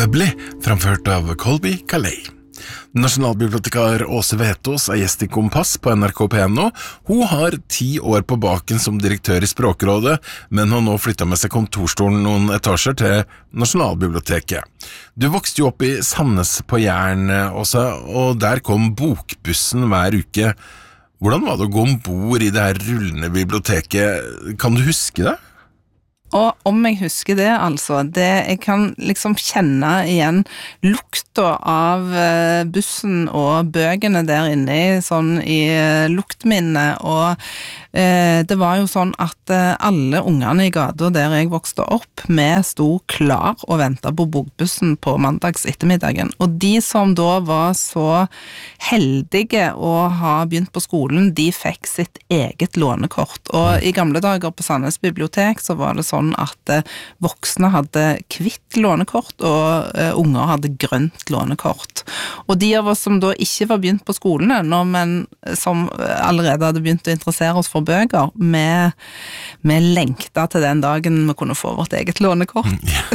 Ugly, framført av Colby Calais. Nasjonalbibliotekar Åse Vetås gjest i Kompass på NRK P1 nå. Hun har 10 år på baken som direktør i Språkrådet, men har nå flyttet med seg kontorstolen noen etasjer til Nasjonalbiblioteket. Du vokste jo opp i Sandnes på Jæren, Åse, og der kom bokbussen hver uke. Hvordan var det å gå ombord i det her rullende biblioteket? Kan du huske det? Og om jeg husker det, altså, jeg kan liksom kjenne igjen lukta av bussen og bøkene der inne sånn i luktminnet, og det var jo sånn at alle ungene i gata der jeg vokste opp med sto klar og ventet på bokbussen på mandags ettermiddagen, og de som da var så heldige å ha begynt på skolen, de fikk sitt eget lånekort, og i gamle dager på Sandnes bibliotek så var det sånn at voksne hadde hvitt lånekort og unger hadde grønt lånekort. Og de av oss som da ikke var begynt på skolen ennå, men som allerede hadde begynt å interessere oss for bøker, vi lengta til den dagen vi kunne få vårt eget lånekort.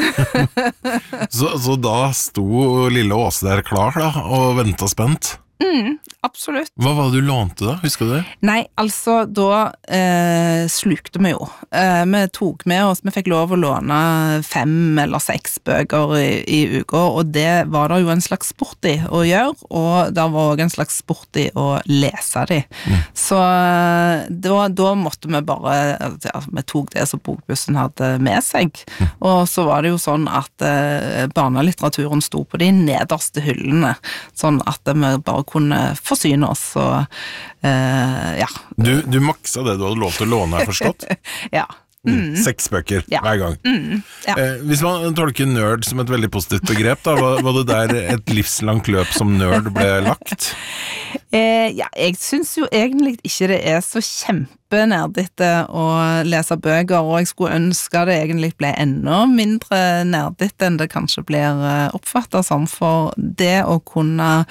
så da sto lille Åse der klar da, og ventet spent? Absolutt. Hva var det du lånte da, husker du det? Nei, altså da slukte vi jo. Vi tok med oss, vi fikk lov å låne 5 eller 6 bøker i uka, og det var det jo en slags sport i å gjøre, og det var også en slags sport i å lese de. Så da måtte vi bare, vi tok det som bokbussen hadde med seg, og så var det jo sånn at barnelitteraturen sto på de nederste hyllene, sånn at vi bare kunne forsyne oss, og ja. Du maksa det du hadde lov til å låne, har jeg forstått? Ja. 6 bøker hver gang. Ja. Hvis man tolker nerd som et veldig positivt begrep, da, var det der et livslangt løp som nerd ble lagt? Ja, jeg synes jo egentlig ikke det så kjempenerdete å lese bøker, og jeg skulle ønske det egentlig ble enda mindre nerdete enn det kanskje blir oppfattet som, for det å kunne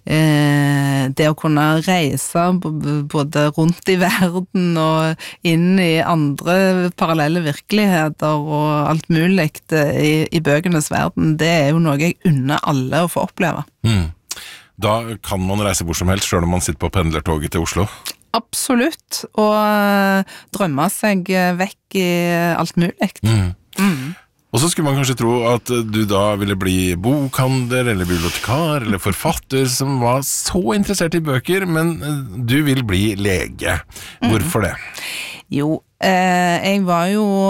reise både rundt i verden og inn i andre parallelle virkeligheter og alt mulig i bøkenes verden, det jo noe jeg unner alle å få oppleve. Da kan man reise hvor som helst, selv om man sitter på pendlertoget til Oslo? Absolutt, og drømme seg vekk i alt mulig. Og så skulle man kanskje tro at du da ville bli bokhandler, eller bibliotekar, eller forfatter som var så interessert i bøker, men du vil bli lege. Hvorfor det? Jo, jeg var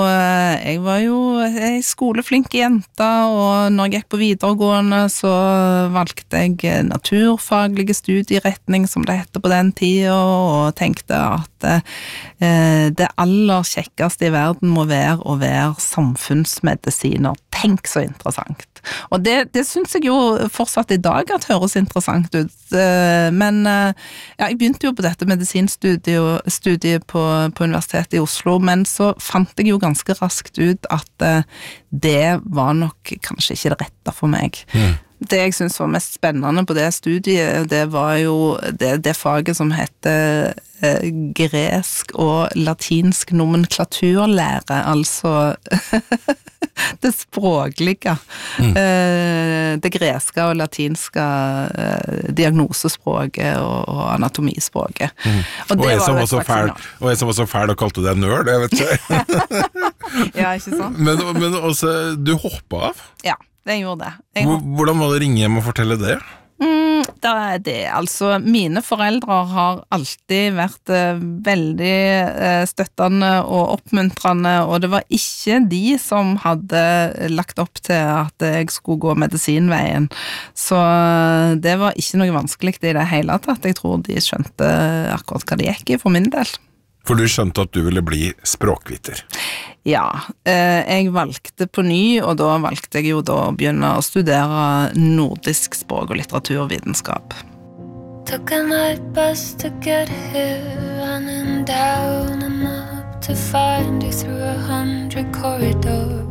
jo en skoleflink jente, og når jeg gikk på videregående så valgte jeg naturfaglige studieretning, som det heter på den tiden, og tenkte at det aller kjekkeste i verden må være å være samfunnsmedisiner. Tenk så interessant. Og det synes jeg jo fortsatt i dag at høres interessant ut, men jeg begynte jo på dette medisinstudiet på Universitetet i Oslo, men så fant jeg jo ganske raskt ut at det var nok kanskje ikke det rette for meg. Det jeg synes var mest spennende på det studiet, det var jo det faget som heter gresk og latinsk nomenklaturlære, altså det språklige, det greske og latinske diagnosespråket og anatomispråket. Og jeg som var så fæl og kalte deg nerd, jeg vet ikke. Ja, ikke sant? Men også, du hoppet av? Ja, det gjorde det. Hvordan var det å ringe hjem og fortelle det? Det altså, mine foreldre har alltid vært veldig støttende og oppmuntrende, og det var ikke de som hadde lagt opp til at jeg skulle gå medisinveien, så det var ikke noe vanskelig i det hele tatt. Jeg tror de skjønte akkurat hva det gikk i for min del. For du skjønte at du ville bli språkviter? Ja, jeg valgte på ny, og da valgte jeg jo da å begynne å studere nordisk språk og litteraturvitenskap. Took a night bus to get here, running down and up to find you through 100 corridors.